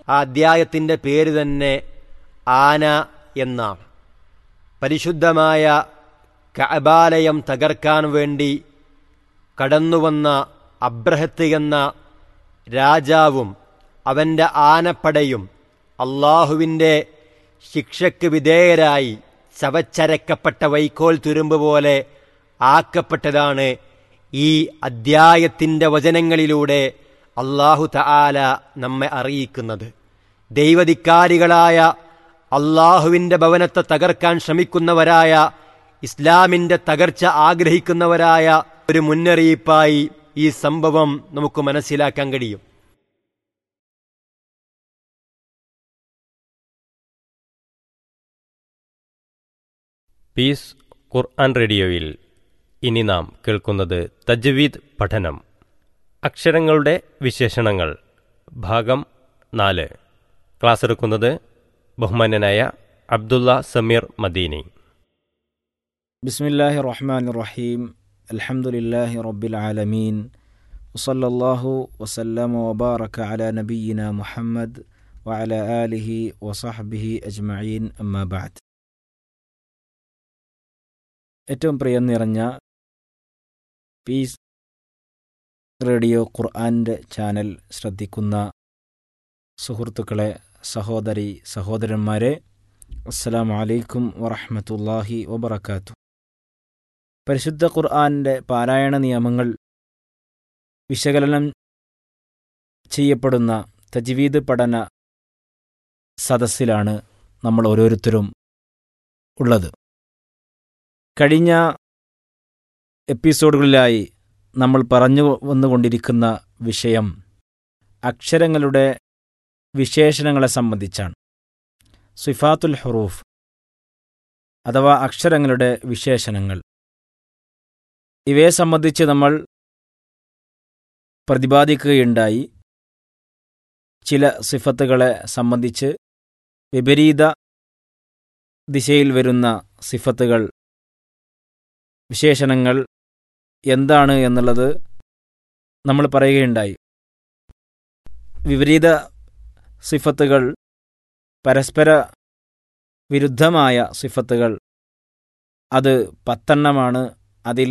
ആ അദ്ധ്യായത്തിൻ്റെ പേര് തന്നെ ആന എന്നാണ്. പരിശുദ്ധമായ കഅബാലയം തകർക്കാൻ വേണ്ടി കടന്നുവന്ന അബ്രഹത്ത് എന്ന രാജാവും അവൻ്റെ ആനപ്പടയും അള്ളാഹുവിൻ്റെ ശിക്ഷയ്ക്ക് വിധേയരായി ചവച്ചരക്കപ്പെട്ട വൈക്കോൽ തുരുമ്പ് പോലെ ആക്കപ്പെട്ടതാണ് ഈ അദ്ധ്യായത്തിൻ്റെ വചനങ്ങളിലൂടെ അള്ളാഹു തആല നമ്മെ അറിയിക്കുന്നത്. ദൈവധിക്കാരികളായ അള്ളാഹുവിൻ്റെ ഭവനത്തെ തകർക്കാൻ ശ്രമിക്കുന്നവരായ, ഇസ്ലാമിൻ്റെ തകർച്ച ആഗ്രഹിക്കുന്നവരായ ഒരു മുന്നറിയിപ്പായി ഈ സംഭവം നമുക്ക് മനസ്സിലാക്കാൻ കഴിയും. പീസ് ഖുർആൻ റേഡിയോയിൽ ഇനി നാം കേൾക്കുന്നത് തജ്വീദ് പഠനം. അക്ഷരങ്ങളുടെ വിശേഷണങ്ങൾ ഭാഗം 4. ക്ലാസ് എടുക്കുന്നത് ബഹുമാന്യനായ അബ്ദുള്ള സമീർ മദീനി. ബിസ്മില്ലാഹിർ റഹ്മാനിർ റഹീം. അൽഹംദുലില്ലാഹി റബ്ബിൽ ആലമീൻ. വസല്ലല്ലാഹു വസല്ലമ വബാറക അലാ നബിയിന മുഹമ്മദ് വഅലാ ആലിഹി വസഹ്ബിഹി അജ്മഈൻ. അമ്മാ ബഅദ്. ഏറ്റവും പ്രിയം നിറഞ്ഞ പീസ് റേഡിയോ ഖുർആൻ്റെ ചാനൽ ശ്രദ്ധിക്കുന്ന സുഹൃത്തുക്കളെ, സഹോദരി സഹോദരന്മാരെ, അസ്സലാമു അലൈക്കും വറഹ്മത്തുള്ളാഹി വബറകാതുഹു. പരിശുദ്ധ ഖുർആൻ്റെ പാരായണ നിയമങ്ങൾ വിശകലനം ചെയ്യപ്പെടുന്ന തജ്വീദ് പഠന സദസ്സിലാണ് നമ്മൾ ഓരോരുത്തരും ഉള്ളത്. കഴിഞ്ഞ എപ്പിസോഡുകളിലായി നമ്മൾ പറഞ്ഞു വന്നുകൊണ്ടിരിക്കുന്ന വിഷയം അക്ഷരങ്ങളുടെ വിശേഷണങ്ങളെ സംബന്ധിച്ചാണ്. സിഫാത്തുൽ ഹുറൂഫ് അഥവാ അക്ഷരങ്ങളുടെ വിശേഷണങ്ങൾ. ഇവയെ സംബന്ധിച്ച് നമ്മൾ പ്രതിപാദിക്കുകയുണ്ടായി. ചില സിഫത്തുകളെ സംബന്ധിച്ച് വിപരീത ദിശയിൽ വരുന്ന സിഫത്തുകൾ, വിശേഷണങ്ങൾ എന്താണ് എന്നുള്ളത് നമ്മൾ പറയുകയുണ്ടായി. വിപരീത സിഫത്തുകൾ, പരസ്പര വിരുദ്ധമായ സിഫത്തുകൾ, അത് 10 അതിൽ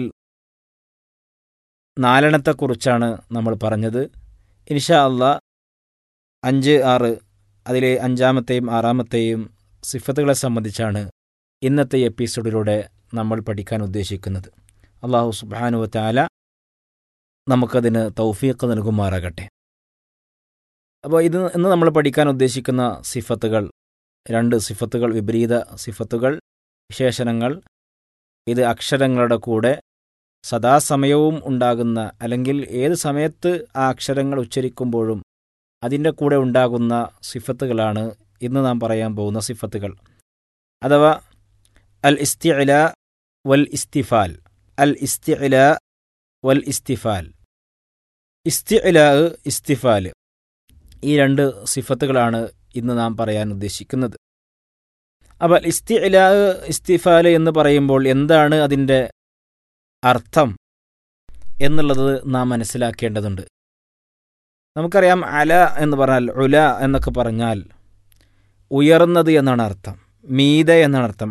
4 നമ്മൾ പറഞ്ഞത്. ഇൻഷാ അല്ലാഹ് 5, 6 അതിലെ 5-ാമത്തെയും 6-ാമത്തെയും സിഫത്തുകളെ സംബന്ധിച്ചാണ് ഇന്നത്തെ എപ്പിസോഡിലൂടെ നമ്മൾ പഠിക്കാൻ ഉദ്ദേശിക്കുന്നത്. അല്ലാഹു സുബ്ഹാനഹു വ തആല നമുക്കതിന് തൗഫീഖ് നൽകുമാറാകട്ടെ. അപ്പോൾ ഇന്ന് നമ്മൾ പഠിക്കാൻ ഉദ്ദേശിക്കുന്ന സിഫത്തുകൾ, 2 സിഫത്തുകൾ, വിപരീത സിഫത്തുകൾ, വിശേഷണങ്ങൾ. ഇത് അക്ഷരങ്ങളുടെ കൂടെ സദാസമയവും ഉണ്ടാകുന്ന, അല്ലെങ്കിൽ ഏത് സമയത്ത് ആ അക്ഷരങ്ങൾ ഉച്ചരിക്കുമ്പോഴും അതിൻ്റെ കൂടെ ഉണ്ടാകുന്ന സിഫത്തുകളാണ് ഇന്ന് നാം പറയാൻ പോകുന്ന സിഫത്തുകൾ. അഥവാ അൽ ഇസ്തിഅലാ വൽ ഇസ്തിഫാൽ. അൽ ഇസ്തിഅലാ വൽ ഇസ്തിഫാൽ. ഇസ്തിഅലാ, ഇസ്തിഫാൽ, ഈ 2 സിഫത്തുകളാണ് ഇന്ന് നാം പറയാൻ ഉദ്ദേശിക്കുന്നത്. അപ്പോൾ ഇസ്തിഅലാ, ഇസ്തിഫാൽ എന്ന് പറയുമ്പോൾ എന്താണ് അതിൻ്റെ അർത്ഥം എന്നുള്ളത് നാം മനസ്സിലാക്കേണ്ടതുണ്ട്. നമുക്കറിയാം, അല എന്ന് പറഞ്ഞാൽ, ഉല എന്നൊക്കെ പറഞ്ഞാൽ ഉയർന്നത് എന്നാണ് അർത്ഥം, മീതെ എന്നാണ് അർത്ഥം.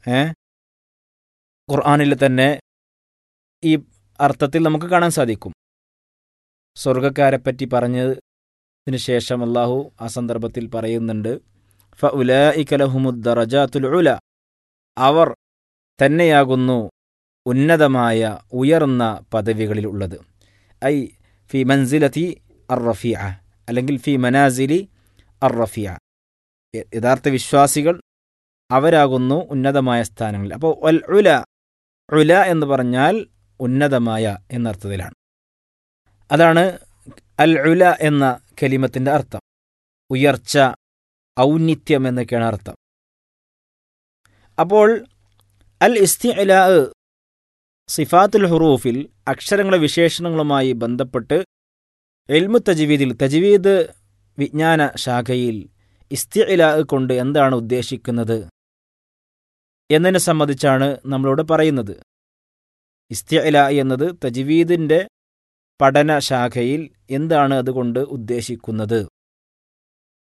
ഖുർആനിൽ തന്നെ ഈ അർത്ഥത്തിൽ നമുക്ക് കാണാൻ സാധിക്കും. സ്വർഗ്ഗക്കാരെപ്പറ്റി പറഞ്ഞതിന് ശേഷം അല്ലാഹു ആ സന്ദർഭത്തിൽ പറയുന്നുണ്ട്, ഫഉലൈക ലഹുമുദ് ദറജാത്തുൽ ഉല, അവർ തന്നെയാകുന്നു ഉന്നതമായ ഉയർന്ന പദവികളിൽ ഉള്ളത്. ഐ ഫി മൻസിലതി അർ-റഫീഅ, അല്ലെങ്കിൽ ഫി മനാസിലി അർ-റഫീഅ. യഥാർത്ഥ വിശ്വാസികൾ അവരാകുന്നു ഉന്നതമായ സ്ഥാനങ്ങളിൽ. അപ്പോൾ അൽ ഉല, ഉല എന്ന് പറഞ്ഞാൽ ഉന്നതമായ എന്നർത്ഥത്തിലാണ്. അതാണ് അൽ ഉല എന്ന കലിമത്തിൻ്റെ അർത്ഥം. ഉയർച്ച, ഔന്നിത്യം എന്നൊക്കെയാണ് അർത്ഥം. അപ്പോൾ അൽ ഇസ്തിഅലാ, സിഫാത്തുൽ ഹുറൂഫിൽ അക്ഷരങ്ങളുടെ വിശേഷണങ്ങളുമായി ബന്ധപ്പെട്ട് ഇൽമു തജ്വീദിൽ, തജ്വീദ് വിജ്ഞാന ശാഖയിൽ ഇസ്തിഅലാ കൊണ്ട് എന്താണ് ഉദ്ദേശിക്കുന്നത് എന്നതിനെ സംബന്ധിച്ചാണ് നമ്മളോട് പറയുന്നത്. ഇസ്തിഅലാ എന്നത് തജ്വീദിൻ്റെ പഠന ശാഖയിൽ എന്താണ് അതുകൊണ്ട് ഉദ്ദേശിക്കുന്നത്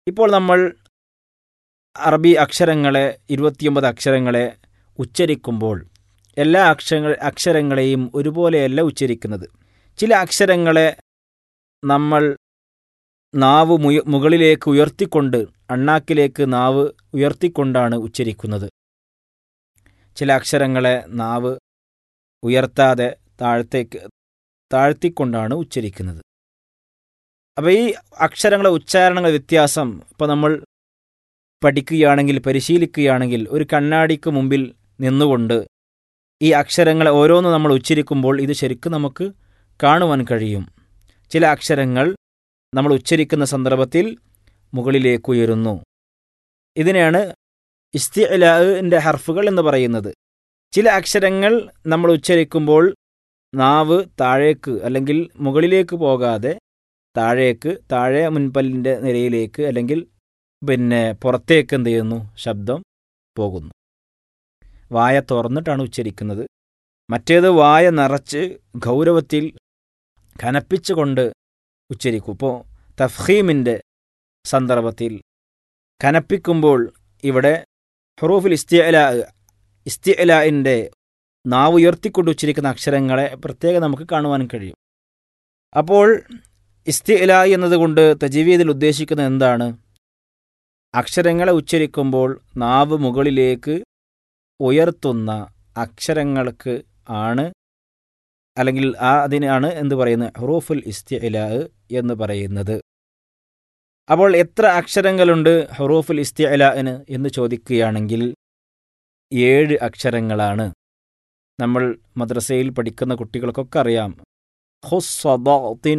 ഇപ്പോൾ നമ്മൾ അറബി അക്ഷരങ്ങളെ 29 അക്ഷരങ്ങളെ ഉച്ചരിക്കുമ്പോൾ എല്ലാ അക്ഷരങ്ങളെയും ഒരുപോലെയല്ല ഉച്ചരിക്കുന്നത്. ചില അക്ഷരങ്ങളെ നമ്മൾ നാവ് മുകളിലേക്ക് ഉയർത്തിക്കൊണ്ട്, അണ്ണാക്കിലേക്ക് നാവ് ഉയർത്തിക്കൊണ്ടാണ് ഉച്ചരിക്കുന്നത്. ചില അക്ഷരങ്ങളെ നാവ് ഉയർത്താതെ താഴ്ത്തിക്കൊണ്ടാണ് ഉച്ചരിക്കുന്നത്. അപ്പോൾ ഈ അക്ഷരങ്ങളെ ഉച്ചാരണങ്ങൾ വ്യത്യാസം ഇപ്പോൾ നമ്മൾ പഠിക്കുകയാണെങ്കിൽ, പരിശീലിക്കുകയാണെങ്കിൽ, ഒരു കണ്ണാടിക്ക് മുമ്പിൽ നിന്നുകൊണ്ട് ഈ അക്ഷരങ്ങളെ ഓരോന്നും നമ്മൾ ഉച്ചരിക്കുമ്പോൾ ഇത് ശരിക്കും നമുക്ക് കാണുവാൻ കഴിയും. ചില അക്ഷരങ്ങൾ നമ്മൾ ഉച്ചരിക്കുന്ന സന്ദർഭത്തിൽ മുകളിലേക്ക് ഉയരുന്നു. ഇതിനെയാണ് ഇസ്തിഅലാഇന്റെ ഹർഫുകൾ എന്ന് പറയുന്നത്. ചില അക്ഷരങ്ങൾ നമ്മൾ ഉച്ചരിക്കുമ്പോൾ നാവ് താഴേക്ക് അല്ലെങ്കിൽ മുകളിലേക്ക് പോകാതെ താഴെ മുൻപല്ലിൻ്റെ നിരയിലേക്ക് അല്ലെങ്കിൽ പുറത്തേക്ക് എന്ത് ചെയ്യുന്നു, ശബ്ദം പോകുന്നു. വായ തുറന്നിട്ടാണ് ഉച്ചരിക്കുന്നത്. മറ്റേത് വായ നിറച്ച് ഗൗരവത്തിൽ കനപ്പിച്ചുകൊണ്ട് ഉച്ചരിക്കും. ഇപ്പോൾ തഫ്ഖീമിൻ്റെ സന്ദർഭത്തിൽ കനപ്പിക്കുമ്പോൾ ഇവിടെ ഹുറൂഫുൽ ഇസ്തിഅലാഇൻ്റെ നാവ് ഉയർത്തിക്കൊണ്ട് ഉച്ചരിക്കുന്ന അക്ഷരങ്ങളെ പ്രത്യേകം നമുക്ക് കാണുവാൻ കഴിയും. അപ്പോൾ ഇസ്തിഅലാ എന്നതുകൊണ്ട് തജ്വീദിൽ ഉദ്ദേശിക്കുന്നത് എന്താണ്? അക്ഷരങ്ങളെ ഉച്ചരിക്കുമ്പോൾ നാവ് മുകളിലേക്ക് ഉയർത്തുന്ന അക്ഷരങ്ങൾക്ക് ആണ്, അല്ലെങ്കിൽ അതിനാണ് എന്ത് പറയുന്നത്, ഹുറൂഫുൽ ഇസ്തിഅലാ എന്ന് പറയുന്നത്. അപ്പോൾ എത്ര അക്ഷരങ്ങളുണ്ട് ഹുറൂഫുൽ ഇസ്തിഅലാഇന് എന്ന് ചോദിക്കുകയാണെങ്കിൽ 7 അക്ഷരങ്ങളാണ്. നമ്മൾ മദ്രസയിൽ പഠിക്കുന്ന കുട്ടികൾക്കൊക്കെ അറിയാം. ഖുസ്സദഅത്തിൻ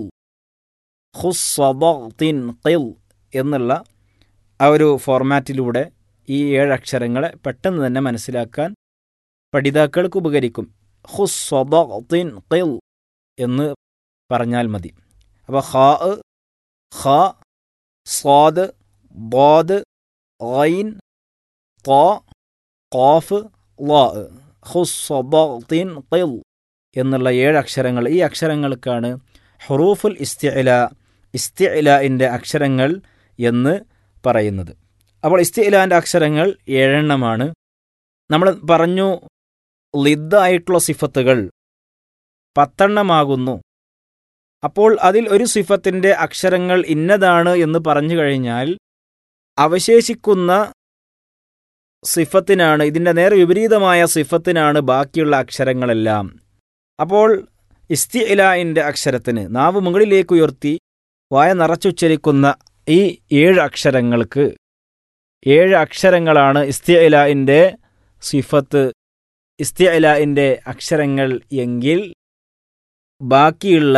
ഖിൽ എന്നുള്ള ആ ഒരു ഫോർമാറ്റിലൂടെ ഈ 7 അക്ഷരങ്ങളെ പെട്ടെന്ന് തന്നെ മനസ്സിലാക്കാൻ പഠിതാക്കൾക്ക് ഉപകരിക്കും. ഖുസ്സദഅത്തിൻ ഖിൽ എന്ന് പറഞ്ഞാൽ മതി. അപ്പോൾ ഖ, സ്വാദ്, ളാദ്, ഐൻ, ത, ഖാഫ്, ളാ, ഖുസ്സദഅത്തിൻ ഖിൽ എന്നുള്ള 7 അക്ഷരങ്ങൾ. ഈ അക്ഷരങ്ങൾക്കാണ് ഹുറൂഫുൽ ഇസ്തിഅലാഇൻ്റെ അക്ഷരങ്ങൾ എന്ന് പറയുന്നത്. അപ്പോൾ ഇസ്തിഅലാൻ്റെ അക്ഷരങ്ങൾ 7 എണ്ണമാണ്. നമ്മൾ പറഞ്ഞു ലിദ്ദായിട്ടുള്ള സിഫത്തുകൾ 10 എണ്ണമാകുന്നു. അപ്പോൾ അതിൽ ഒരു സിഫത്തിൻ്റെ അക്ഷരങ്ങൾ ഇന്നതാണ് എന്ന് പറഞ്ഞു കഴിഞ്ഞാൽ അവശേഷിക്കുന്ന സിഫത്തിനാണ്, ഇതിൻ്റെ നേരെ വിപരീതമായ സിഫത്തിനാണ് ബാക്കിയുള്ള അക്ഷരങ്ങളെല്ലാം. അപ്പോൾ ഇസ്തിഅലാഇൻ്റെ അക്ഷരത്തിന് നാവ് മുകളിലേക്ക് ഉയർത്തി വായ നിറച്ചുച്ചരിക്കുന്ന ഈ 7 അക്ഷരങ്ങൾക്ക് 7 അക്ഷരങ്ങളാണ് ഇസ്തിഅലാഇൻ്റെ സിഫത്ത്, ഇസ്തിഅലാഇൻ്റെ അക്ഷരങ്ങൾ എങ്കിൽ ബാക്കിയുള്ള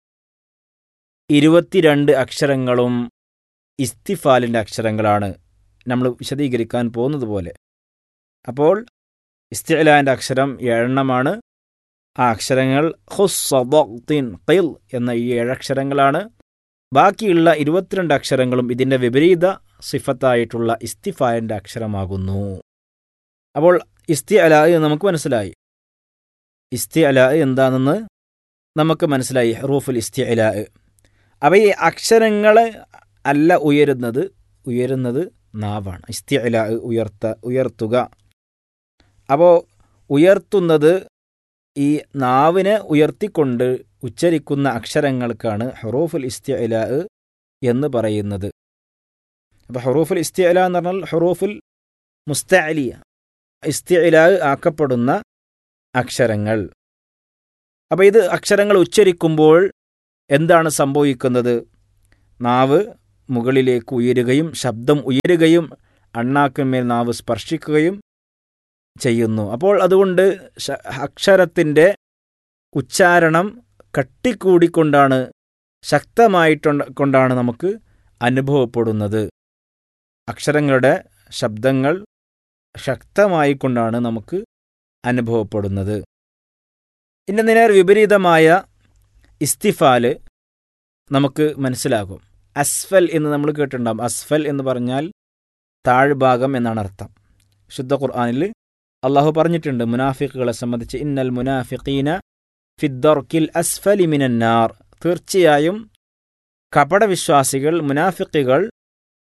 22 അക്ഷരങ്ങളും ഇസ്തിഫാലിൻ്റെ അക്ഷരങ്ങളാണ്, നമ്മൾ വിശദീകരിക്കാൻ പോകുന്നത് പോലെ. അപ്പോൾ ഇസ്തിഅലാഇൻ്റെ അക്ഷരം 7 എണ്ണമാണ്. ആ അക്ഷരങ്ങൾ ഖുസ്സദഅത്തിൻ ഖിൽ എന്ന ഈ 7 അക്ഷരങ്ങളാണ്. ബാക്കിയുള്ള 22 അക്ഷരങ്ങളും ഇതിൻ്റെ വിപരീത സിഫത്തായിട്ടുള്ള ഇസ്തിഫാലിൻ്റെ അക്ഷരമാകുന്നു. അപ്പോൾ ഇസ്തിഅലാ നമുക്ക് മനസ്സിലായി. ഇസ്തിഅലാ എന്താണെന്ന് നമുക്ക് മനസ്സിലായി. ഹുറൂഫുൽ ഇസ്തിഅലാ. അപ്പോൾ ഈ അക്ഷരങ്ങൾ അല്ല ഉയരുന്നത് നാവാണ്. ഇസ്തിഅലാ ഉയർത്തുക. അപ്പോൾ ഉയർത്തുന്നത് ഈ നാവിനെ ഉയർത്തിക്കൊണ്ട് ഉച്ചരിക്കുന്ന അക്ഷരങ്ങൾക്കാണ് ഹുറൂഫുൽ ഇസ്തിഅലാ എന്ന് പറയുന്നത്. അപ്പോൾ ഹുറൂഫുൽ ഇസ്തിഅലാ എന്ന് പറഞ്ഞാൽ ഹുറൂഫുൽ മുസ്തഅലിയ, ഇസ്തിഅലാ ആക്കപ്പെടുന്ന അക്ഷരങ്ങൾ. അപ്പോൾ ഇത് അക്ഷരങ്ങൾ ഉച്ചരിക്കുമ്പോൾ എന്താണ് സംഭവിക്കുന്നത്? നാവ് മുകളിലേക്ക് ഉയരുകയും ശബ്ദം ഉയരുകയും അണ്ണാക്കിന്മേൽ നാവ് സ്പർശിക്കുകയും ചെയ്യുന്നു. അപ്പോൾ അതുകൊണ്ട് അക്ഷരത്തിൻ്റെ ഉച്ചാരണം കട്ടിക്കൂടിക്കൊണ്ടാണ്, ശക്തമായിക്കൊണ്ടാണ് നമുക്ക് അനുഭവപ്പെടുന്നത്. അക്ഷരങ്ങളുടെ ശബ്ദങ്ങൾ ശക്തമായിക്കൊണ്ടാണ് നമുക്ക് അനുഭവപ്പെടുന്നത്. ഇതിൻ്റെ നേരെ വിപരീതമായ ഇസ്തിഫാല് നമുക്ക് മനസ്സിലാകും. അസ്ഫൽ എന്ന് നമ്മൾ കേട്ടിട്ടുണ്ടാകും. അസ്ഫൽ എന്ന് പറഞ്ഞാൽ താഴ്ഭാഗം എന്നാണ് അർത്ഥം. ശുദ്ധ ഖുർആനിൽ അള്ളാഹു പറഞ്ഞിട്ടുണ്ട് മുനാഫിക്കുകളെ സംബന്ധിച്ച്, ഇന്നൽ മുനാഫിഖീന ഫിദ്ദർക്കിൽ അസ്ഫലി മിനന്നാർ. തീർച്ചയായും കപടവിശ്വാസികൾ, മുനാഫിക്കുകൾ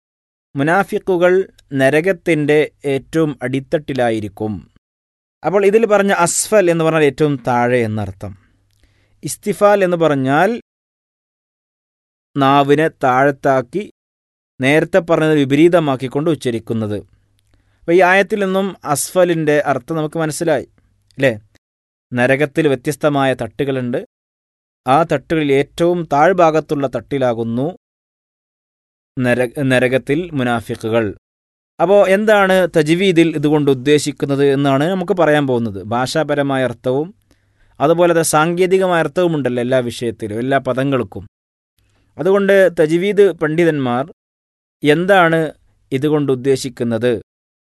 മുനാഫിക്കുകൾ നരകത്തിൻ്റെ ഏറ്റവും അടിത്തട്ടിലായിരിക്കും. അപ്പോൾ ഇതിൽ പറഞ്ഞ അസ്ഫൽ എന്ന് പറഞ്ഞാൽ ഏറ്റവും താഴെ എന്നർത്ഥം. ഇസ്തിഫാൽ എന്ന് പറഞ്ഞാൽ നാവിനെ താഴത്താക്കി നേരത്തെ പറഞ്ഞത് വിപരീതമാക്കിക്കൊണ്ട് ഉച്ചരിക്കുന്നത്. അപ്പോൾ ഈ ആയത്തിൽ നിന്നും അസ്ഫലിൻ്റെ അർത്ഥം നമുക്ക് മനസ്സിലായി അല്ലേ? നരകത്തിൽ വ്യത്യസ്തമായ തട്ടുകളുണ്ട്. ആ തട്ടുകളിൽ ഏറ്റവും താഴ്ഭാഗത്തുള്ള തട്ടിലാകുന്നു നരകത്തിൽ മുനാഫിക്കുകൾ. അപ്പോൾ എന്താണ് തജ്വീദിൽ ഇതുകൊണ്ട് ഉദ്ദേശിക്കുന്നത് എന്നാണ് നമുക്ക് പറയാൻ പോകുന്നത്. ഭാഷാപരമായ അർത്ഥവും അതുപോലെ തന്നെ സാങ്കേതികമായ അർത്ഥവും ഉണ്ടല്ലോ എല്ലാ വിഷയത്തിലും, എല്ലാ പദങ്ങൾക്കും. അതുകൊണ്ട് തജ്വീദ് പണ്ഡിതന്മാർ എന്താണ് ഇതുകൊണ്ട് ഉദ്ദേശിക്കുന്നത്,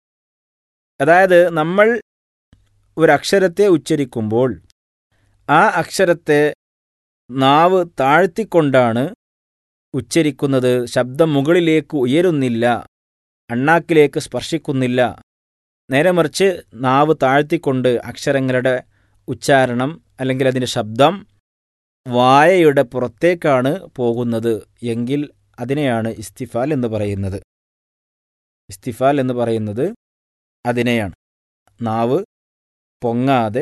അതായത് നമ്മൾ ഒരക്ഷരത്തെ ഉച്ചരിക്കുമ്പോൾ ആ അക്ഷരത്തെ നാവ് താഴ്ത്തിക്കൊണ്ടാണ് ഉച്ചരിക്കുന്നത്. ശബ്ദം മുകളിലേക്ക് ഉയരുന്നില്ല, അണ്ണാക്കിലേക്ക് സ്പർശിക്കുന്നില്ല. നേരെ മറിച്ച് നാവ് താഴ്ത്തിക്കൊണ്ട് അക്ഷരങ്ങളുടെ ഉച്ചാരണം അല്ലെങ്കിൽ അതിൻ്റെ ശബ്ദം വായയുടെ പുറത്തേക്കാണ് പോകുന്നത് എങ്കിൽ അതിനെയാണ് ഇസ്തിഫാൽ എന്ന് പറയുന്നത്. ഇസ്തിഫാൽ എന്ന് പറയുന്നത് അതിനെയാണ്. നാവ് പൊങ്ങാതെ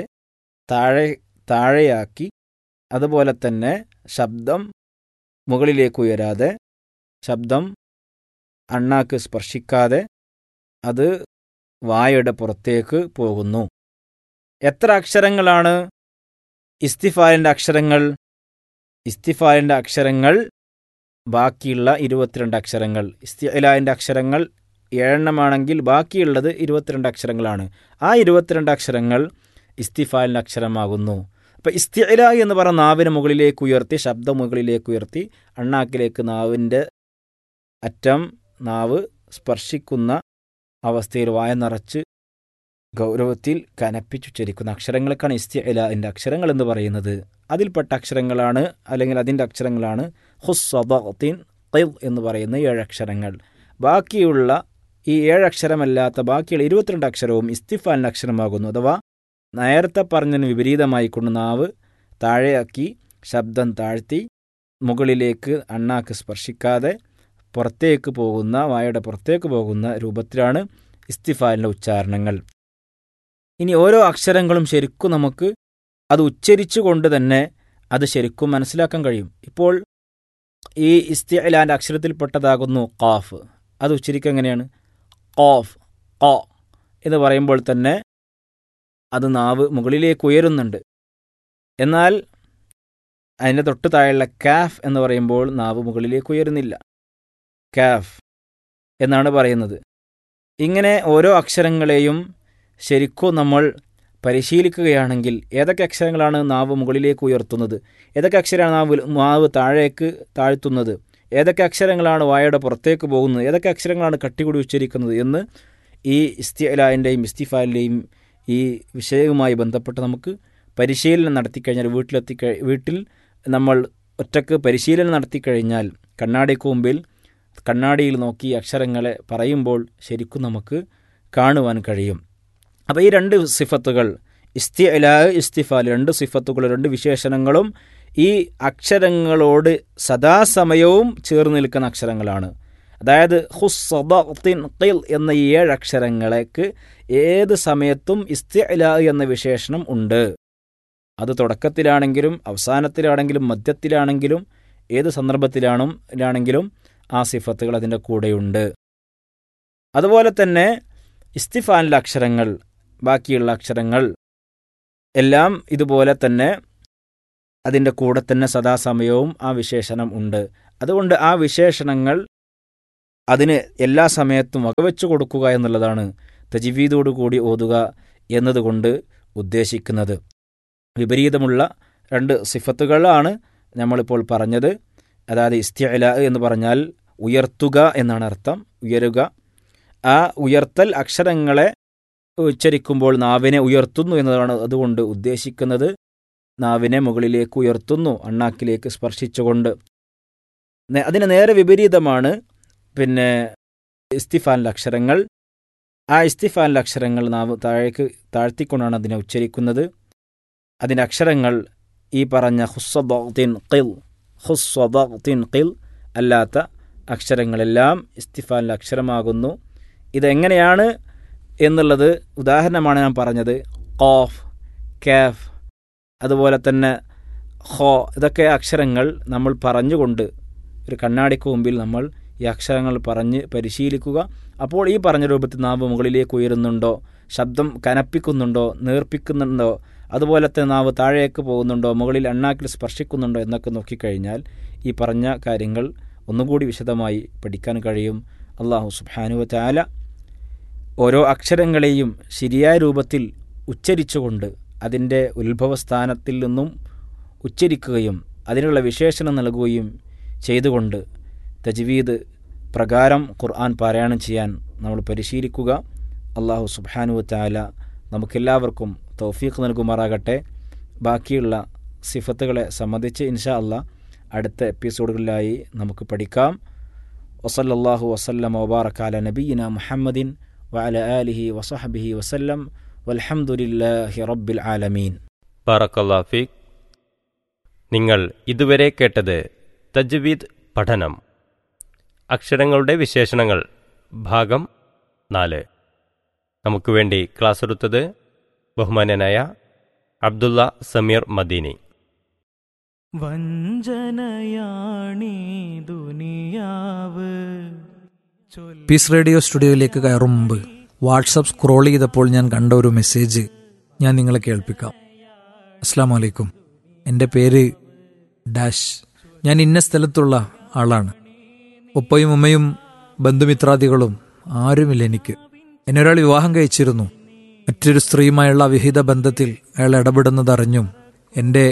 താഴെയാക്കി, അതുപോലെ തന്നെ ശബ്ദം മുകളിലേക്ക് ഉയരാതെ, ശബ്ദം അണ്ണാക്ക് സ്പർശിക്കാതെ അത് വായയുടെ പുറത്തേക്ക് പോകുന്നു. എത്ര അക്ഷരങ്ങളാണ് ഇസ്തിഫാലിൻ്റെ അക്ഷരങ്ങൾ? ഇസ്തിഫാലിൻ്റെ അക്ഷരങ്ങൾ ബാക്കിയുള്ള 22 അക്ഷരങ്ങൾ. ഇസ്തിഇലാൻ്റെ അക്ഷരങ്ങൾ 7 ബാക്കിയുള്ളത് 22 അക്ഷരങ്ങളാണ്. ആ 22 അക്ഷരങ്ങൾ ഇസ്തിഫാലിൻ്റെ അക്ഷരമാകുന്നു. അപ്പോൾ ഇസ്തിഇല എന്ന് പറഞ്ഞ നാവിന് മുകളിലേക്ക് ഉയർത്തി, ശബ്ദം മുകളിലേക്ക് ഉയർത്തി, അണ്ണാക്കിലേക്ക് നാവിൻ്റെ അറ്റം നാവ് സ്പർശിക്കുന്ന അവസ്ഥയിൽ വായ നിറച്ച് ഗൗരവത്തിൽ കനപ്പിച്ചുച്ചരിക്കുന്ന അക്ഷരങ്ങൾക്കാണ് ഇസ്തിഇലാൻ്റെ അക്ഷരങ്ങൾ എന്ന് പറയുന്നത്. അതിൽപ്പെട്ട അക്ഷരങ്ങളാണ് അല്ലെങ്കിൽ അതിൻ്റെ അക്ഷരങ്ങളാണ് ഖുസ്സദഖ്തിൻ ഖിദ് എന്ന് പറയുന്ന 7 അക്ഷരങ്ങൾ. ബാക്കിയുള്ള ഈ 7 അക്ഷരമല്ലാത്ത ബാക്കിയുള്ള 22 അക്ഷരവും ഇസ്തിഫാലിൻ്റെ അക്ഷരമാകുന്നു. അഥവാ നേരത്തെ പറഞ്ഞതിന് വിപരീതമായിക്കൊണ്ട് നാവ് താഴെയാക്കി ശബ്ദം താഴ്ത്തി മുകളിലേക്ക് അണ്ണാക്ക് സ്പർശിക്കാതെ പുറത്തേക്ക് പോകുന്ന, വായയുടെ പുറത്തേക്ക് പോകുന്ന രൂപത്തിലാണ് ഇസ്തിഫാലിൻ്റെ ഉച്ചാരണങ്ങൾ. ഇനി ഓരോ അക്ഷരങ്ങളും ശരിക്കും നമുക്ക് അത് ഉച്ചരിച്ചുകൊണ്ട് തന്നെ അത് ശരിക്കും മനസ്സിലാക്കാൻ കഴിയും. ഇപ്പോൾ ഈ ഇസ്തിഇലാൻ്റെ അക്ഷരത്തിൽപ്പെട്ടതാകുന്നു ഖാഫ്. അത് ഉച്ചരിക്കുക എങ്ങനെയാണ്? ഖാഫ് ഖ എന്ന് പറയുമ്പോൾ തന്നെ അത് നാവ് മുകളിലേക്ക് ഉയരുന്നുണ്ട്. എന്നാൽ അതിൻ്റെ തൊട്ട് താഴെയുള്ള കാഫ് എന്ന് പറയുമ്പോൾ നാവ് മുകളിലേക്ക് ഉയരുന്നില്ല, കാഫ് എന്നാണ് പറയുന്നത്. ഇങ്ങനെ ഓരോ അക്ഷരങ്ങളെയും ശരിക്കും നമ്മൾ പരിശീലിക്കുകയാണെങ്കിൽ ഏതൊക്കെ അക്ഷരങ്ങളാണ് നാവ് മുകളിലേക്ക് ഉയർത്തുന്നത്, ഏതൊക്കെ അക്ഷരമാണ് നാവ് താഴേക്ക് താഴ്ത്തുന്നത്, ഏതൊക്കെ അക്ഷരങ്ങളാണ് വായയുടെ പുറത്തേക്ക് പോകുന്നത്, ഏതൊക്കെ അക്ഷരങ്ങളാണ് കട്ടികൂടി ഉച്ചരിക്കുന്നത് എന്ന് ഈ ഇസ്തിഇലാൻ്റെയും ഇസ്തിഫാലിൻ്റെയും ഈ വിഷയവുമായി ബന്ധപ്പെട്ട് നമുക്ക് പരിശീലനം നടത്തിക്കഴിഞ്ഞാൽ, വീട്ടിൽ നമ്മൾ ഒറ്റക്ക് പരിശീലനം നടത്തിക്കഴിഞ്ഞാൽ കണ്ണാടിക്ക് മുമ്പിൽ കണ്ണാടിയിൽ നോക്കി അക്ഷരങ്ങളെ പറയുമ്പോൾ ശരിക്കും നമുക്ക് കാണുവാൻ കഴിയും. അപ്പോൾ ഈ 2 സിഫത്തുകൾ, ഇസ്തിഇലാ ഇസ്തിഫാൽ, 2 സിഫത്തുകൾ, 2 വിശേഷണങ്ങളും ഈ അക്ഷരങ്ങളോട് സദാസമയവും ചേർന്ന് നിൽക്കുന്ന അക്ഷരങ്ങളാണ്. അതായത് ഖുസ്സദഖ്തിൻ ഖിൽ എന്ന ഈ 7 അക്ഷരങ്ങൾക്ക് ഏത് സമയത്തും ഇസ്തിഇലാ എന്ന വിശേഷണം ഉണ്ട്. അത് തുടക്കത്തിലാണെങ്കിലും അവസാനത്തിലാണെങ്കിലും മധ്യത്തിലാണെങ്കിലും ഏത് സന്ദർഭത്തിലാണെങ്കിലും ആ സിഫത്തുകൾ അതിൻ്റെ കൂടെയുണ്ട്. അതുപോലെ തന്നെ ഇസ്തിഫാലിൻ്റെ അക്ഷരങ്ങൾ, ബാക്കിയുള്ള അക്ഷരങ്ങൾ എല്ലാം ഇതുപോലെ തന്നെ അതിൻ്റെ കൂടെ തന്നെ സദാസമയവും ആ വിശേഷണം ഉണ്ട്. അതുകൊണ്ട് ആ വിശേഷണങ്ങൾ അതിന് എല്ലാ സമയത്തും വകവെച്ചു കൊടുക്കുക എന്നുള്ളതാണ് തജ്വീദോടുകൂടി ഓതുക എന്നതുകൊണ്ട് ഉദ്ദേശിക്കുന്നത്. വിപരീതമുള്ള 2 സിഫത്തുകളാണ് നമ്മളിപ്പോൾ പറഞ്ഞത്. അതായത് ഇസ്തിഇലാ എന്ന് പറഞ്ഞാൽ ഉയർത്തുക എന്നാണ് അർത്ഥം, ഉയരുക. ആ ഉയർത്തൽ അക്ഷരങ്ങളെ ഉച്ചരിക്കുമ്പോൾ നാവിനെ ഉയർത്തുന്നു എന്നതാണ് അതുകൊണ്ട് ഉദ്ദേശിക്കുന്നത്. നാവിനെ മുകളിലേക്ക് ഉയർത്തുന്നു, അണ്ണാക്കിലേക്ക് സ്പർശിച്ചുകൊണ്ട്. അതിന് നേരെ വിപരീതമാണ് പിന്നെ ഇസ്തിഫാലിൻ്റെ അക്ഷരങ്ങൾ. ആ ഇസ്തിഫാലിൻ്റെ അക്ഷരങ്ങൾ നാവ് താഴ്ത്തിക്കൊണ്ടാണ് അതിനെ ഉച്ചരിക്കുന്നത്. അതിൻ്റെ അക്ഷരങ്ങൾ ഈ പറഞ്ഞ ഖുസ്സദഖ്തിൻ ഖിൽ അല്ലാത്ത അക്ഷരങ്ങളെല്ലാം ഇസ്തിഫാലിൻ്റെ അക്ഷരമാകുന്നു. ഇതെങ്ങനെയാണ് എന്നുള്ളത് ഉദാഹരണമാണ് ഞാൻ പറഞ്ഞത്. ഖാഫ്, കാഫ്, അതുപോലെ തന്നെ ഖോ, ഇതൊക്കെ അക്ഷരങ്ങൾ നമ്മൾ പറഞ്ഞുകൊണ്ട് ഒരു കണ്ണാടിക്ക് മുമ്പിൽ നമ്മൾ ഈ അക്ഷരങ്ങൾ പറഞ്ഞ് പരിശീലിക്കുക. അപ്പോൾ ഈ പറഞ്ഞ രൂപത്തിൽ നാവ് മുകളിലേക്ക് ഉയരുന്നുണ്ടോ, ശബ്ദം കനപ്പിക്കുന്നുണ്ടോ, നേർപ്പിക്കുന്നുണ്ടോ, അതുപോലെ തന്നെ നാവ് താഴേക്ക് പോകുന്നുണ്ടോ, മുകളിൽ അണ്ണാക്കിൽ സ്പർശിക്കുന്നുണ്ടോ എന്നൊക്കെ നോക്കിക്കഴിഞ്ഞാൽ ഈ പറഞ്ഞ കാര്യങ്ങൾ ഒന്നുകൂടി വിശദമായി പഠിക്കാൻ കഴിയും. അല്ലാഹു സുബ്ഹാനഹു വ തആല ഓരോ അക്ഷരങ്ങളെയും ശരിയായ രൂപത്തിൽ ഉച്ചരിച്ചുകൊണ്ട് അതിൻ്റെ ഉത്ഭവസ്ഥാനത്തിൽ നിന്നും ഉച്ചരിക്കുകയും അതിനുള്ള വിശേഷണം നൽകുകയും ചെയ്തുകൊണ്ട് തജ്വീദ് പ്രകാരം ഖുർആൻ പാരായണം ചെയ്യാൻ നമ്മൾ പരിശീലിക്കുക. അല്ലാഹു സുബ്ഹാനഹു വ തആല നമുക്കെല്ലാവർക്കും തൗഫീഖ് നൽകുമാറാകട്ടെ. ബാക്കിയുള്ള സിഫത്തുകളെ സംബന്ധിച്ച് ഇൻഷാ അല്ലാഹ് അടുത്ത എപ്പിസോഡുകളിലായി നമുക്ക് പഠിക്കാം. വസല്ലല്ലാഹു വസല്ലമ വബാറക അലാ നബിയിനാ മുഹമ്മദിൻ വഅലാ ആലിഹി വസഹ്ബിഹി വസല്ലം വൽഹംദുലില്ലാഹി റബ്ബിൽ ആലമീൻ. ബാറക്കല്ലാഹു ഫീക്. നിങ്ങൾ ഇതുവരെ കേട്ടത് തജ്വീദ് പഠനം, അക്ഷരങ്ങളുടെ വിശേഷണങ്ങൾ, ഭാഗം 4. നമുക്ക് വേണ്ടി ക്ലാസ് എടുത്തത് ബഹുമാന്യനായ അബ്ദുള്ള സമീർ മദീനി. വഞ്ചനയാണീ ദുനിയാവ്. പീസ് റേഡിയോ സ്റ്റുഡിയോയിലേക്ക് കയറും മുമ്പ് വാട്സപ്പ് സ്ക്രോൾ ചെയ്തപ്പോൾ ഞാൻ കണ്ട ഒരു മെസ്സേജ് ഞാൻ നിങ്ങളെ കേൾപ്പിക്കാം. അസ്സലാമു അലൈക്കും, എൻ്റെ പേര് ഡാഷ്. ഞാൻ ഇന്ന സ്ഥലത്തുള്ള ആളാണ്. ഉപ്പയും ഉമ്മയും ബന്ധുമിത്രാദികളും ആരുമില്ല എനിക്ക്. എന്നെ ഒരാൾ വിവാഹം കഴിച്ചിരുന്നു. മറ്റൊരു സ്ത്രീയുമായുള്ള അവിഹിത ബന്ധത്തിൽ അയാൾ ഇടപെടുന്നതറിഞ്ഞും എൻ്റെ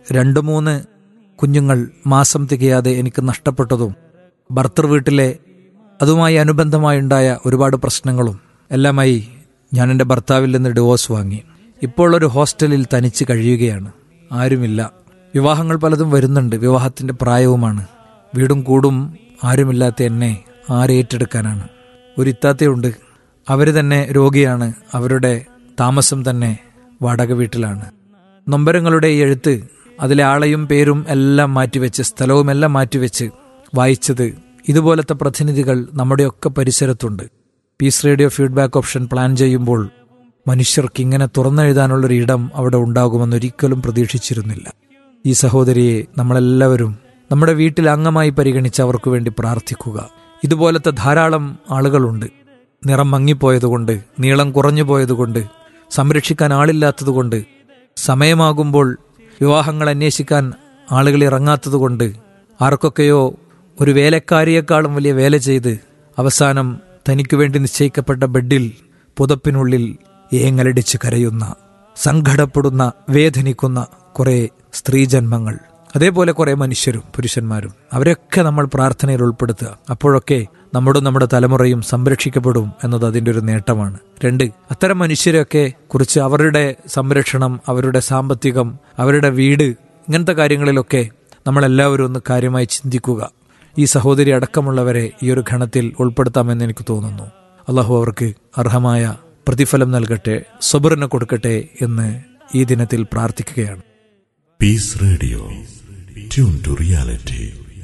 2-3 കുഞ്ഞുങ്ങൾ മാസം തികയാതെ എനിക്ക് നഷ്ടപ്പെട്ടതും ഭർത്തൃ വീട്ടിലെ അതുമായി അനുബന്ധമായുണ്ടായ ഒരുപാട് പ്രശ്നങ്ങളും എല്ലാമായി ഞാൻ എൻ്റെ ഭർത്താവിൽ നിന്ന് ഡിവോഴ്സ് വാങ്ങി. ഇപ്പോൾ ഒരു ഹോസ്റ്റലിൽ തനിച്ച് കഴിയുകയാണ്. ആരുമില്ല. വിവാഹങ്ങൾ പലതും വരുന്നുണ്ട്. വിവാഹത്തിൻ്റെ പ്രായവുമാണ്. വീടും കൂടും ആരുമില്ലാത്ത എന്നെ ആരേറ്റെടുക്കാനാണ്. ഒരു ഇത്താത്തയുണ്ട്. അവർ തന്നെ രോഗിയാണ്. അവരുടെ താമസം തന്നെ വാടക വീട്ടിലാണ്. നൊമ്പരങ്ങളുടെ ഈ എഴുത്ത് അതിലെ ആളെയും പേരും എല്ലാം മാറ്റിവെച്ച് സ്ഥലവും എല്ലാം മാറ്റിവെച്ച് വായിച്ചത് ഇതുപോലത്തെ പ്രതിനിധികൾ നമ്മുടെയൊക്കെ പരിസരത്തുണ്ട്. Piece radio feedback option plan ചെയ്യുമ്പോൾ മനുഷ്യർക്ക് ഇങ്ങനെ തുറന്നെഴുതാനുള്ളൊരു ഇടം അവിടെ ഉണ്ടാകുമെന്നൊരിക്കലും പ്രതീക്ഷിച്ചിരുന്നില്ല. ഈ സഹോദരിയെ നമ്മളെല്ലാവരും നമ്മുടെ വീട്ടിൽ അംഗമായി പരിഗണിച്ച് അവർക്ക് വേണ്ടി പ്രാർത്ഥിക്കുക. ഇതുപോലത്തെ ധാരാളം ആളുകളുണ്ട്. നിറം മങ്ങിപ്പോയതുകൊണ്ട്, നീളം കുറഞ്ഞു പോയതുകൊണ്ട്, സംരക്ഷിക്കാൻ ആളില്ലാത്തതുകൊണ്ട്, സമയമാകുമ്പോൾ വിവാഹങ്ങൾ അന്വേഷിക്കാൻ ആളുകൾ ഇറങ്ങാത്തതുകൊണ്ട്, ആർക്കൊക്കെയോ ഒരു വേലക്കാരിയേക്കാളും വലിയ വേല ചെയ്ത് അവസാനം തനിക്കു വേണ്ടി നിശ്ചയിക്കപ്പെട്ട ബെഡിൽ പുതപ്പിനുള്ളിൽ ഏങ്ങലടിച്ച് കരയുന്ന, സങ്കടപ്പെടുന്ന, വേദനിക്കുന്ന കുറെ സ്ത്രീജന്മങ്ങൾ, അതേപോലെ കുറെ മനുഷ്യരും പുരുഷന്മാരും, അവരൊക്കെ നമ്മൾ പ്രാർത്ഥനയിൽ ഉൾപ്പെടുത്തുക. അപ്പോഴൊക്കെ നമ്മുടെ തലമുറയും സംരക്ഷിക്കപ്പെടും എന്നത് അതിൻ്റെ ഒരു നേട്ടമാണ്. 2, അത്തരം മനുഷ്യരെയൊക്കെ കുറിച്ച് അവരുടെ സംരക്ഷണം, അവരുടെ സാമ്പത്തികം, അവരുടെ വീട്, ഇങ്ങനത്തെ കാര്യങ്ങളിലൊക്കെ നമ്മളെല്ലാവരും ഒന്ന് കാര്യമായി ചിന്തിക്കുക. ഈ സഹോദരി അടക്കമുള്ളവരെ ഈ ഒരു ഘണത്തിൽ ഉൾപ്പെടുത്താമെന്ന് എനിക്ക് തോന്നുന്നു. അള്ളാഹു അവർക്ക് അർഹമായ പ്രതിഫലം നൽകട്ടെ, സബറിന് കൊടുക്കട്ടെ എന്ന് ഈ ദിനത്തിൽ പ്രാർത്ഥിക്കുകയാണ്. Piece radio, tune to reality.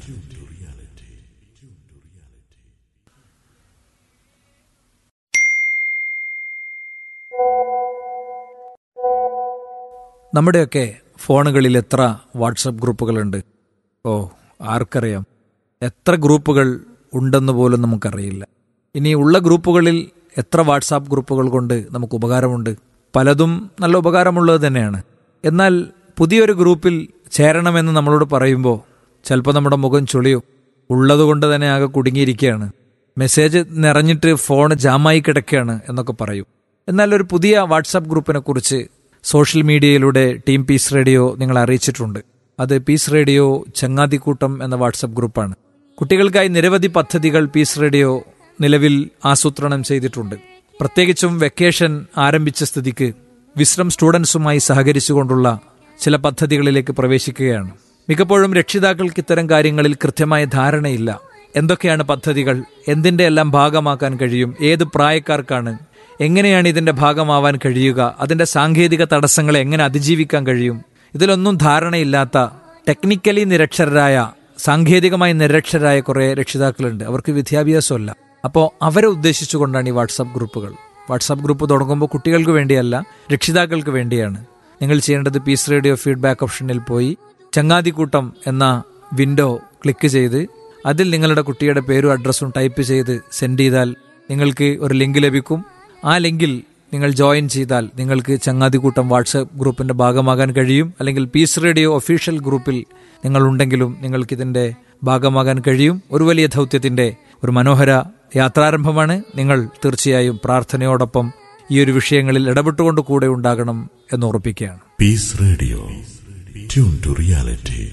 നമ്മുടെയൊക്കെ ഫോണുകളിൽ എത്ര വാട്സപ്പ് ഗ്രൂപ്പുകളുണ്ട്? ഓ, ആർക്കറിയാം. എത്ര ഗ്രൂപ്പുകൾ ഉണ്ടെന്ന് പോലും നമുക്കറിയില്ല. ഇനി ഉള്ള ഗ്രൂപ്പുകളിൽ എത്ര വാട്സാപ്പ് ഗ്രൂപ്പുകൾ കൊണ്ട് നമുക്ക് ഉപകാരമുണ്ട്? പലതും നല്ല ഉപകാരമുള്ളത് തന്നെയാണ്. എന്നാൽ പുതിയൊരു ഗ്രൂപ്പിൽ ചേരണമെന്ന് നമ്മളോട് പറയുമ്പോൾ ചിലപ്പോൾ നമ്മുടെ മുഖം ചുളിയും. ഉള്ളതുകൊണ്ട് തന്നെ ആകെ കുടുങ്ങിയിരിക്കുകയാണ്. മെസ്സേജ് നിറഞ്ഞിട്ട് ഫോൺ ജാമായി കിടക്കുകയാണ് എന്നൊക്കെ പറയും. എന്നാൽ ഒരു പുതിയ വാട്സാപ്പ് ഗ്രൂപ്പിനെ കുറിച്ച് സോഷ്യൽ മീഡിയയിലൂടെ ടീം പീസ് റേഡിയോ നിങ്ങളെ അറിയിച്ചിട്ടുണ്ട്. അത് പീസ് റേഡിയോ ചങ്ങാതിക്കൂട്ടം എന്ന വാട്സാപ്പ് ഗ്രൂപ്പാണ്. കുട്ടികൾക്കായി നിരവധി പദ്ധതികൾ പീസ് റേഡിയോ നിലവിൽ ആസൂത്രണം ചെയ്തിട്ടുണ്ട്. പ്രത്യേകിച്ചും വെക്കേഷൻ ആരംഭിച്ച സ്ഥിതിക്ക് വിശ്രം സ്റ്റുഡൻസുമായി സഹകരിച്ചുകൊണ്ടുള്ള ചില പദ്ധതികളിലേക്ക് പ്രവേശിക്കുകയാണ്. മിക്കപ്പോഴും രക്ഷിതാക്കൾക്ക് ഇത്തരം കാര്യങ്ങളിൽ കൃത്യമായ ധാരണയില്ല. എന്തൊക്കെയാണ് പദ്ധതികൾ, എന്തിൻ്റെ എല്ലാം ഭാഗമാക്കാൻ കഴിയും, ഏത് പ്രായക്കാർക്കാണ്, എങ്ങനെയാണ് ഇതിൻ്റെ ഭാഗമാവാൻ കഴിയുക, അതിൻ്റെ സാങ്കേതിക തടസ്സങ്ങളെ എങ്ങനെ അതിജീവിക്കാൻ കഴിയും, ഇതിലൊന്നും ധാരണയില്ലാത്ത ടെക്നിക്കലി നിരക്ഷരരായ സാങ്കേതികമായി നിരക്ഷരായ കുറേ രക്ഷിതാക്കളുണ്ട്, അവർക്ക് വിദ്യാഭ്യാസമല്ല. അപ്പോൾ അവരെ ഉദ്ദേശിച്ചുകൊണ്ടാണ് ഈ വാട്സാപ്പ് ഗ്രൂപ്പുകൾ. വാട്സാപ്പ് ഗ്രൂപ്പ് തുടങ്ങുമ്പോൾ കുട്ടികൾക്ക് വേണ്ടിയല്ല, രക്ഷിതാക്കൾക്ക് വേണ്ടിയാണ്. നിങ്ങൾ ചെയ്യേണ്ടത് പീസ് റേഡിയോ ഫീഡ്ബാക്ക് ഓപ്ഷനിൽ പോയി ചങ്ങാതിക്കൂട്ടം എന്ന വിൻഡോ ക്ലിക്ക് ചെയ്ത് അതിൽ നിങ്ങളുടെ കുട്ടിയുടെ പേരും അഡ്രസ്സും ടൈപ്പ് ചെയ്ത് സെൻഡ് ചെയ്താൽ നിങ്ങൾക്ക് ഒരു ലിങ്ക് ലഭിക്കും. ആ ലിങ്കിൽ നിങ്ങൾ ജോയിൻ ചെയ്താൽ നിങ്ങൾക്ക് ചങ്ങാതിക്കൂട്ടം വാട്സാപ്പ് ഗ്രൂപ്പിന്റെ ഭാഗമാകാൻ കഴിയും. അല്ലെങ്കിൽ പീസ് റേഡിയോ ഒഫീഷ്യൽ ഗ്രൂപ്പിൽ നിങ്ങളുണ്ടെങ്കിലും നിങ്ങൾക്കിതിന്റെ ഭാഗമാകാൻ കഴിയും. ഒരു വലിയ ദൗത്യത്തിന്റെ ഒരു മനോഹര യാത്രാരംഭമാണ്. നിങ്ങൾ തീർച്ചയായും പ്രാർത്ഥനയോടൊപ്പം ഈ ഒരു വിഷയങ്ങളിൽ ഇടപെട്ടുകൊണ്ട് കൂടെ ഉണ്ടാകണം എന്ന് ഉറപ്പിക്കുകയാണ്. Piece radio, tune to reality.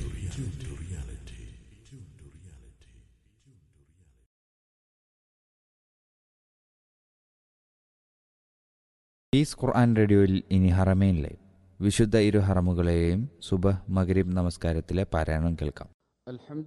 Piece ഖുർആൻ റേഡിയോയിൽ ഇനി ഹറമൈൻ ലൈവ്, വിശുദ്ധ ഇരു ഹറമുകളെയും സുബഹ് മഗ്രിബ് നമസ്കാരത്തിലെ പാരായണം കേൾക്കാം.